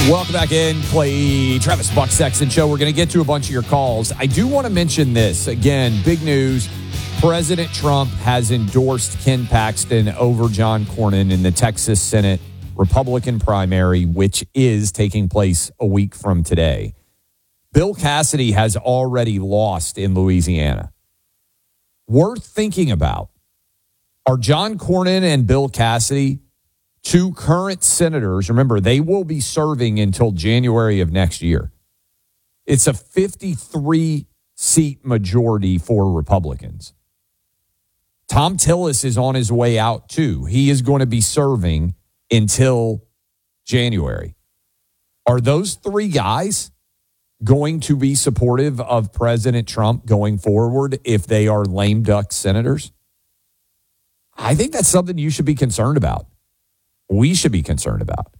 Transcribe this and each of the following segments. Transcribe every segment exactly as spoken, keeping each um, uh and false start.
Welcome back in, Clay Travis Buck Sexton Show. We're going to get to a bunch of your calls. I do want to mention this. Again, big news. President Trump has endorsed Ken Paxton over John Cornyn in the Texas Senate Republican primary, which is taking place a week from today. Bill Cassidy has already lost in Louisiana. Worth thinking about. Are John Cornyn and Bill Cassidy two current senators? Remember, they will be serving until January of next year. It's a fifty-three seat majority for Republicans. Tom Tillis is on his way out, too. He is going to be serving until January. Are those three guys going to be supportive of President Trump going forward if they are lame duck senators? I think that's something you should be concerned about. We should be concerned about.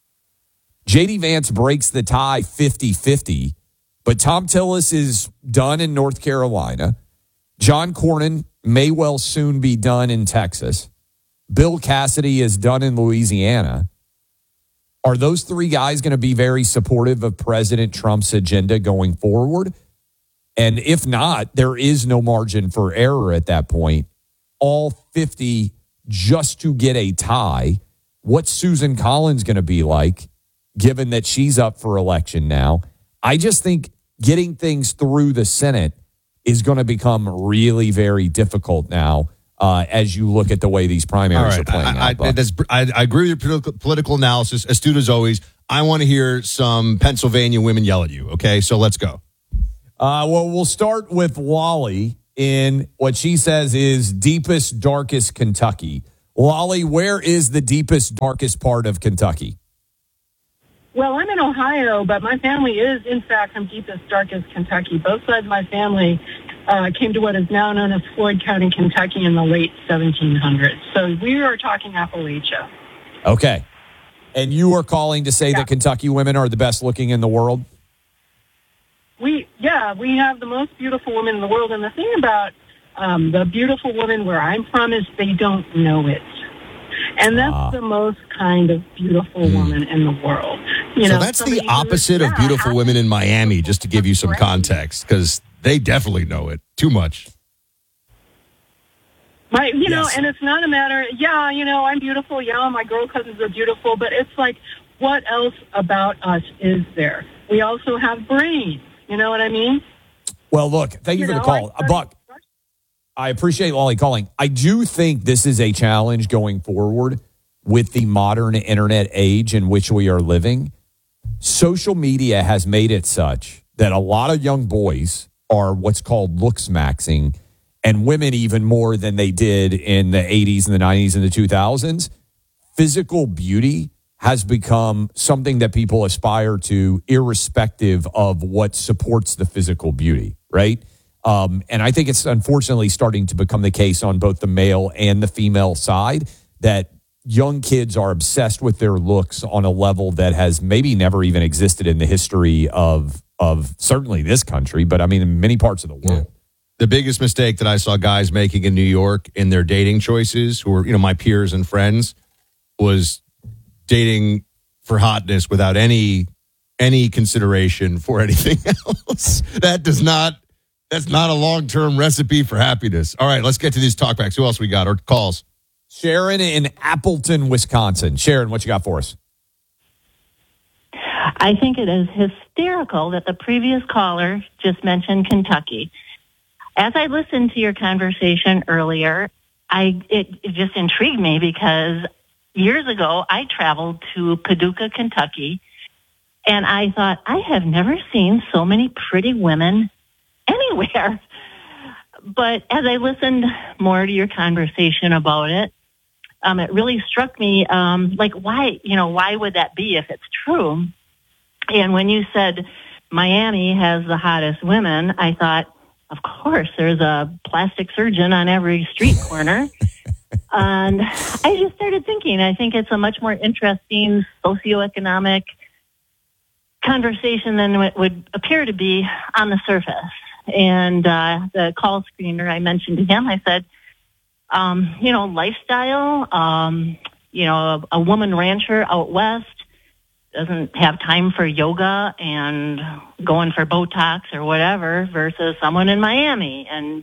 J D Vance breaks the tie fifty-fifty, but Tom Tillis is done in North Carolina. John Cornyn may well soon be done in Texas. Bill Cassidy is done in Louisiana. Are those three guys going to be very supportive of President Trump's agenda going forward? And if not, there is no margin for error at that point. All fifty just to get a tie. What's Susan Collins going to be like, given that she's up for election now? I just think getting things through the Senate is going to become really very difficult now uh, as you look at the way these primaries right. are playing I, out. I, that's, I, I agree with your political, political analysis, astute as always. I want to hear some Pennsylvania women yell at you, okay? So let's go. Uh, well, we'll start with Lolly in what she says is deepest, darkest Kentucky. Lolly, where is the deepest, darkest part of Kentucky? Well, I'm in Ohio, but my family is, in fact, from deepest, darkest Kentucky. Both sides of my family uh, came to what is now known as Floyd County, Kentucky in the late seventeen hundreds. So we are talking Appalachia. Okay. And you are calling to say yeah. that Kentucky women are the best looking in the world? We, yeah, we have the most beautiful women in the world. And the thing about um, the beautiful women where I'm from is they don't know it. And that's ah. the most kind of beautiful mm. woman in the world. You so know, that's the opposite of yeah, beautiful women in Miami, just to give you some context, because they definitely know it too much. Right, you yes. know, and it's not a matter, yeah, you know, I'm beautiful, yeah, my girl cousins are beautiful, but it's like, what else about us is there? We also have brains, you know what I mean? Well, look, thank you, you for know, the call. I, Buck, I appreciate Lolly calling. I do think this is a challenge going forward with the modern internet age in which we are living. Social media has made it such that a lot of young boys are what's called looks maxing, and women even more than they did in the eighties and the nineties and the two thousands. Physical beauty has become something that people aspire to irrespective of what supports the physical beauty, right? Um, and I think it's unfortunately starting to become the case on both the male and the female side that young kids are obsessed with their looks on a level that has maybe never even existed in the history of of certainly this country, but I mean in many parts of the world. Yeah. The biggest mistake that I saw guys making in New York in their dating choices, who were, you know, my peers and friends, was dating for hotness without any any consideration for anything else. That does not That's not a long-term recipe for happiness. All right, let's get to these talkbacks. Who else we got? Or calls? Sharon in Appleton, Wisconsin. Sharon, what you got for us? I think it is hysterical that the previous caller just mentioned Kentucky. As I listened to your conversation earlier, I it, it just intrigued me because years ago I traveled to Paducah, Kentucky, and I thought, I have never seen so many pretty women anywhere. But as I listened more to your conversation about it, um, it really struck me, um, like, why, you know, why would that be if it's true? And when you said Miami has the hottest women, I thought, of course, there's a plastic surgeon on every street corner. And I just started thinking, I think it's a much more interesting socioeconomic conversation than it would appear to be on the surface. And uh, the call screener, I mentioned to him, I said, um, you know, lifestyle, um, you know, a, a woman rancher out west, doesn't have time for yoga and going for Botox or whatever versus someone in Miami. And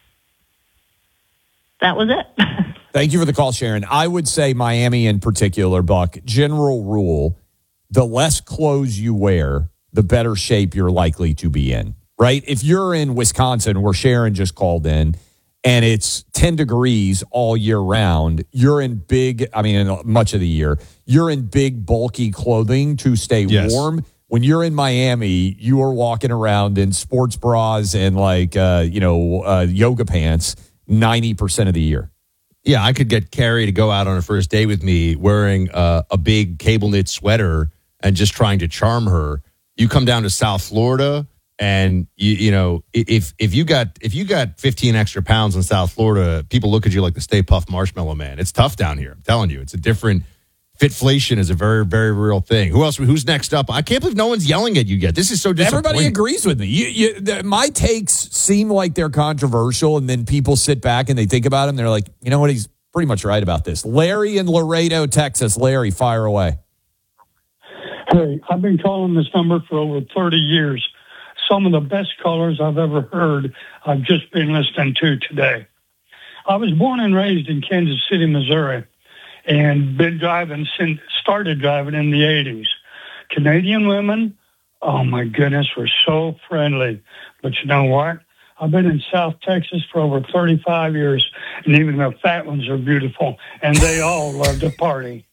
that was it. Thank you for the call, Sharon. I would say Miami in particular, Buck, general rule, the less clothes you wear, the better shape you're likely to be in, right? If you're in Wisconsin, where Sharon just called in, and it's ten degrees all year round, you're in big, I mean, much of the year, you're in big, bulky clothing to stay yes. warm. When you're in Miami, you are walking around in sports bras and like, uh, you know, uh, yoga pants ninety percent of the year. Yeah, I could get Carrie to go out on a first date with me wearing uh, a big cable knit sweater and just trying to charm her. You come down to South Florida, and you, you know, if if you got if you got fifteen extra pounds in South Florida, people look at you like the Stay Puft Marshmallow Man. It's tough down here. I'm telling you, it's a different. Fitflation is a very, very real thing. Who else? Who's next up? I can't believe no one's yelling at you yet. This is so disappointing. Everybody agrees with me. You, you, the, my takes seem like they're controversial, and then people sit back and they think about them. They're like, you know what? He's pretty much right about this. Larry in Laredo, Texas. Larry, fire away. Hey, I've been calling this number for over thirty years. Some of the best callers I've ever heard, I've just been listening to today. I was born and raised in Kansas City, Missouri, and been driving since started driving in the eighties. Canadian women, oh my goodness, were so friendly. But you know what? I've been in South Texas for over thirty-five years, and even the fat ones are beautiful, and they all love to party.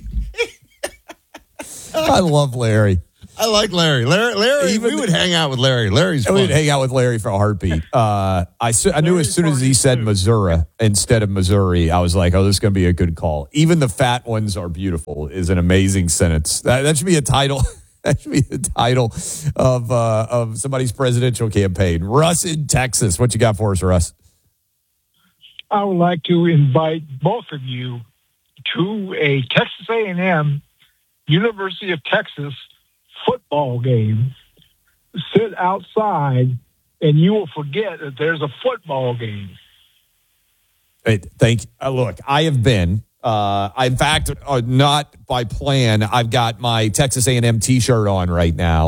I love Larry. I like Larry. Larry, Larry Even we would hang out with Larry. Larry's fun. We would hang out with Larry for a heartbeat. Uh, I, su- I knew as soon as he said Missouri instead of Missouri, I was like, oh, this is going to be a good call. Even the fat ones are beautiful is an amazing sentence. That, that should be a title. That should be the title of uh, of somebody's presidential campaign. Russ in Texas. What you got for us, Russ? I would like to invite both of you to a Texas A and M, University of Texas football game. Sit outside and you will forget that there's a football game. Hey, thank you. Uh, look, I have been, uh, in fact, uh, not by plan. I've got my Texas A and M t-shirt on right now.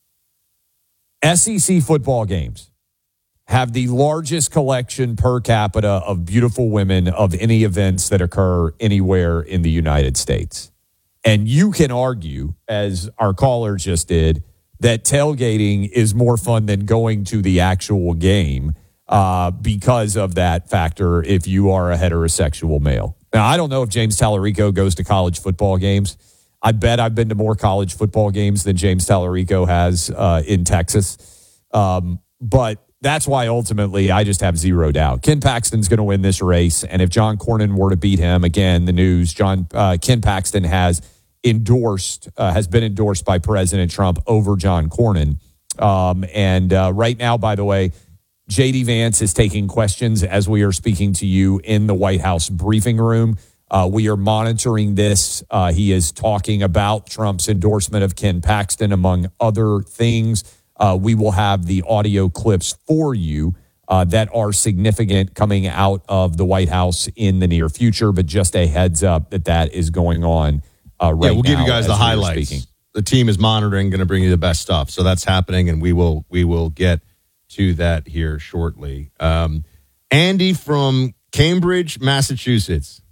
S E C football games have the largest collection per capita of beautiful women of any events that occur anywhere in the United States. And you can argue, as our caller just did, that tailgating is more fun than going to the actual game uh, because of that factor if you are a heterosexual male. Now, I don't know if James Tallarico goes to college football games. I bet I've been to more college football games than James Tallarico has uh, in Texas. Um, but that's why ultimately I just have zero doubt. Ken Paxton's going to win this race. And if John Cornyn were to beat him, again, the news, John uh, Ken Paxton has endorsed, uh, has been endorsed by President Trump over John Cornyn. Um, and uh, right now, by the way, J D Vance is taking questions as we are speaking to you in the White House briefing room. Uh, we are monitoring this. Uh, he is talking about Trump's endorsement of Ken Paxton, among other things. Uh, we will have the audio clips for you uh, that are significant coming out of the White House in the near future, but just a heads up that that is going on uh, right now. Yeah, we'll give you guys the highlights. The team is monitoring, going to bring you the best stuff. So that's happening, and we will we will get to that here shortly. Um, Andy from Cambridge, Massachusetts.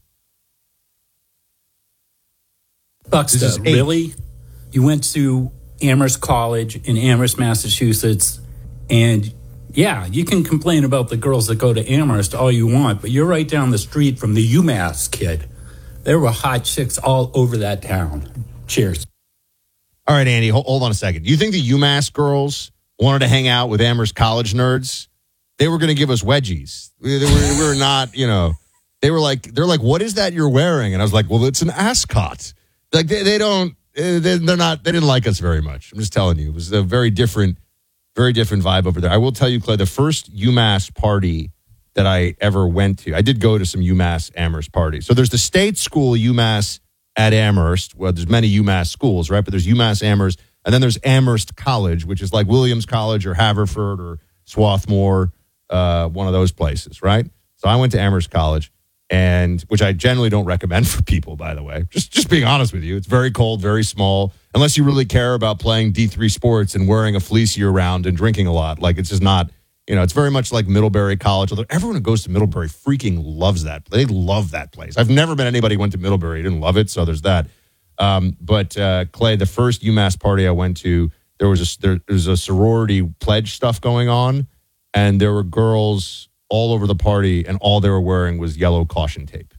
Buxton, really? You went to Amherst College in Amherst, Massachusetts, and yeah, you can complain about the girls that go to Amherst all you want, but you're right down the street from the UMass kid. There were hot chicks all over that town. Cheers. All right, Andy, hold, hold on a second. You think the UMass girls wanted to hang out with Amherst College nerds? They were going to give us wedgies. We, they were, we were not, you know, they were like, they're like, what is that you're wearing? And I was like, well, it's an ascot. Like they, they don't, they're not, they didn't like us very much. I'm just telling you, it was a very different, very different vibe over there. I will tell you, Clay, the first UMass party that I ever went to, I did go to some UMass Amherst parties. So there's the state school UMass at Amherst. Well, there's many UMass schools, right? But there's UMass Amherst, and then there's Amherst College, which is like Williams College or Haverford or Swarthmore, uh, one of those places, right? So I went to Amherst College, and which I generally don't recommend for people, by the way. Just just being honest with you. It's very cold, very small. unless you really care about playing D three sports and wearing a fleece year round and drinking a lot. Like, it's just not, you know, it's very much like Middlebury College. Although everyone who goes to Middlebury freaking loves that. They love that place. I've never met anybody who went to Middlebury who didn't love it, so there's that. Um, but, uh, Clay, the first UMass party I went to, there was a, there, there was a sorority pledge stuff going on, and there were girls all over the party, and all they were wearing was yellow caution tape.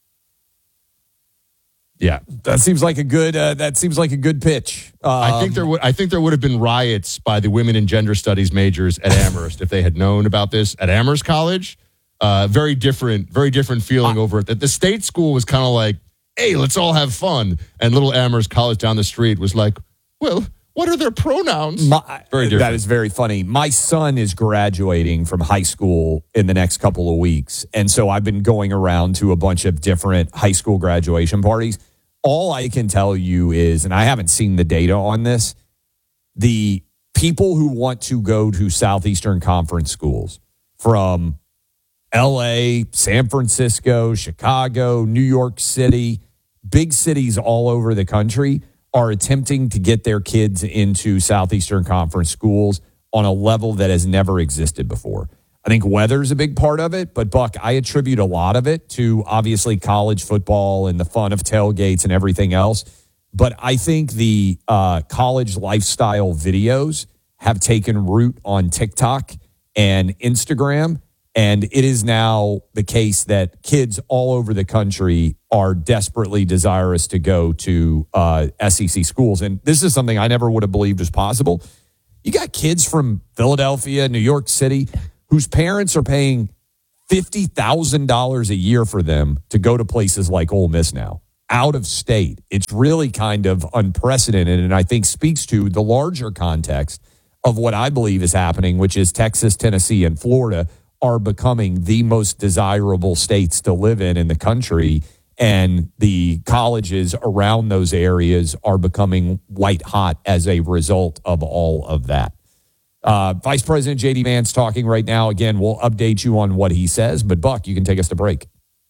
Yeah, that seems like a good. Uh, that seems like a good pitch. Um, I think there would. I think there would have been riots by the women and gender studies majors at Amherst if they had known about this at Amherst College. Uh, very different. Very different feeling uh, over it. That the state school was kind of like, "Hey, let's all have fun," and little Amherst College down the street was like, "Well, what are their pronouns?" My, very different. That is very funny. My son is graduating from high school in the next couple of weeks, and so I've been going around to a bunch of different high school graduation parties. All I can tell you is, and I haven't seen the data on this, the people who want to go to Southeastern Conference schools from L A, San Francisco, Chicago, New York City, big cities all over the country are attempting to get their kids into Southeastern Conference schools on a level that has never existed before. I think weather's a big part of it, but Buck, I attribute a lot of it to obviously college football and the fun of tailgates and everything else. But I think the uh, college lifestyle videos have taken root on TikTok and Instagram, and it is now the case that kids all over the country are desperately desirous to go to uh, S E C schools. And this is something I never would have believed was possible. You got kids from Philadelphia, New York City, whose parents are paying fifty thousand dollars a year for them to go to places like Ole Miss now, out of state. It's really kind of unprecedented, and I think speaks to the larger context of what I believe is happening, which is Texas, Tennessee, and Florida are becoming the most desirable states to live in in the country, and the colleges around those areas are becoming white hot as a result of all of that. Uh, Vice President J D Vance talking right now. Again, we'll update you on what he says, but Buck, you can take us to break.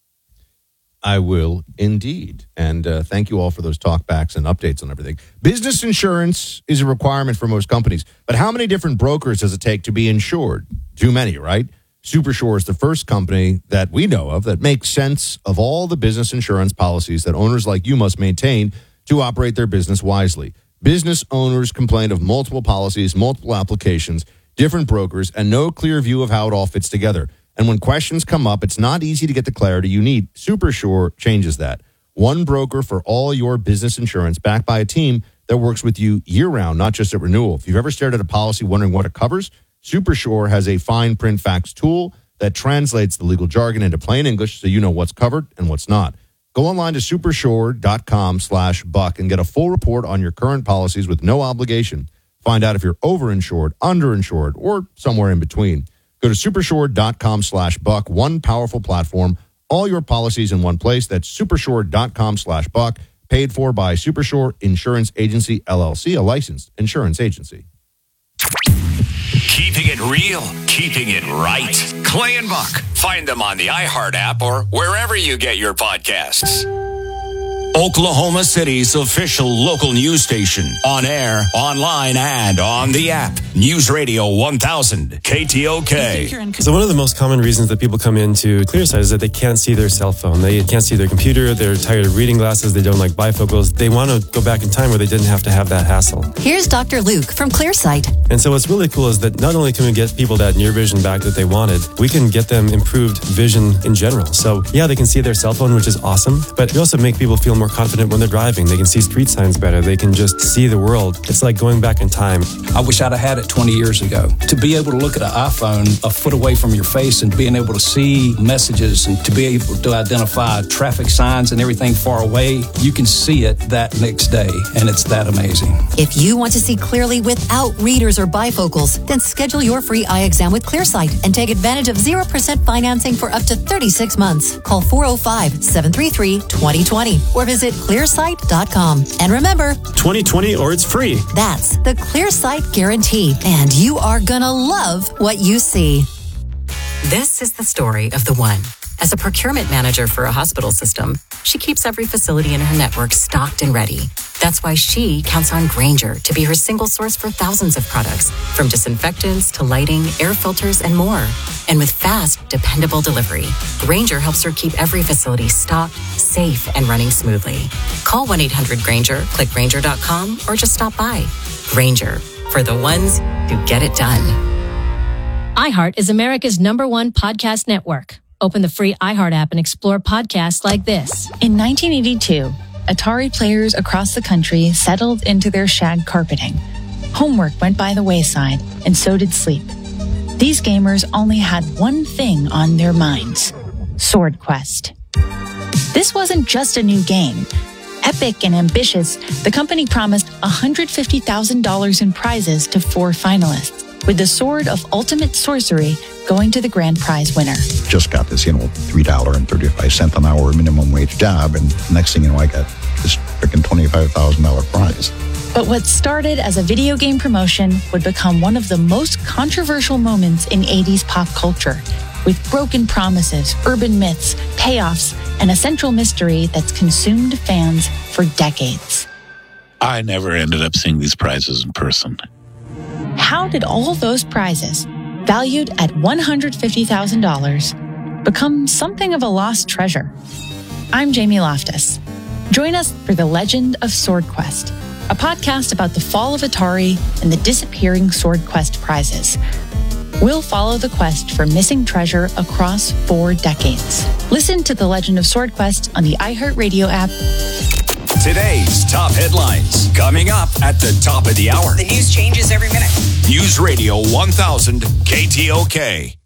I will indeed. And uh, thank you all for those talkbacks and updates on everything. Business insurance is a requirement for most companies, but how many different brokers does it take to be insured? Too many, right? Supersure is the first company that we know of that makes sense of all the business insurance policies that owners like you must maintain to operate their business wisely. Business owners complain of multiple policies, multiple applications, different brokers, and no clear view of how it all fits together. And when questions come up, it's not easy to get the clarity you need. Supersure changes that. One broker for all your business insurance, backed by a team that works with you year-round, not just at renewal. If you've ever stared at a policy wondering what it covers, Supersure has a fine print facts tool that translates the legal jargon into plain English so you know what's covered and what's not. Go online to supersure.com slash buck and get a full report on your current policies with no obligation. Find out if you're overinsured, underinsured, or somewhere in between. Go to supersure.com slash buck, one powerful platform, all your policies in one place. That's supersure.com slash buck, paid for by Supersure Insurance Agency, L L C, a licensed insurance agency. Keeping it real, keeping it right. Clay and Buck. Find them on the iHeart app or wherever you get your podcasts. Oklahoma City's official local news station. On air, online, and on the app. News Radio one thousand, K T O K. So one of the most common reasons that people come into Clearsight is that they can't see their cell phone. They can't see their computer. They're tired of reading glasses. They don't like bifocals. They want to go back in time where they didn't have to have that hassle. Here's Doctor Luke from Clearsight. And so what's really cool is that not only can we get people that near vision back that they wanted, we can get them improved vision in general. So yeah, they can see their cell phone, which is awesome, but we also make people feel more confident when they're driving. They can see street signs better. They can just see the world. It's like going back in time. I wish I'd have had it twenty years ago. To be able to look at an iPhone a foot away from your face and being able to see messages and to be able to identify traffic signs and everything far away, you can see it that next day, and it's that amazing. If you want to see clearly without readers or bifocals, then schedule your free eye exam with Clearsight and take advantage of zero percent financing for up to thirty-six months. Call four oh five, seven three three, two oh two oh or visit clearsight dot com. And remember, twenty twenty or it's free. That's the Clearsight guarantee. And you are gonna love what you see. This is the story of the one. As a procurement manager for a hospital system, she keeps every facility in her network stocked and ready. That's why she counts on Grainger to be her single source for thousands of products, from disinfectants to lighting, air filters, and more. And with fast, dependable delivery, Grainger helps her keep every facility stocked, safe, and running smoothly. Call one eight hundred Grainger, click Grainger dot com, or just stop by. Grainger, for the ones who get it done. iHeart is America's number one podcast network. Open the free iHeart app and explore podcasts like this. In nineteen eighty-two, Atari players across the country settled into their shag carpeting. Homework went by the wayside, and so did sleep. These gamers only had one thing on their minds: Sword Quest. This wasn't just a new game. Epic and ambitious, the company promised one hundred fifty thousand dollars in prizes to four finalists, with the Sword of Ultimate Sorcery going to the grand prize winner. Just got this, you know, three dollars and thirty-five cents an hour minimum wage job, and next thing you know, I got this freaking twenty-five thousand dollars prize. But what started as a video game promotion would become one of the most controversial moments in eighties pop culture, with broken promises, urban myths, payoffs, and a central mystery that's consumed fans for decades. I never ended up seeing these prizes in person. How did all those prizes, valued at one hundred fifty thousand dollars, become something of a lost treasure? I'm Jamie Loftus. Join us for The Legend of Sword Quest, a podcast about the fall of Atari and the disappearing Sword Quest prizes. We'll follow the quest for missing treasure across four decades. Listen to The Legend of Sword Quest on the iHeartRadio app. Today's top headlines coming up at the top of the hour. The news changes every minute. News Radio one thousand K T O K.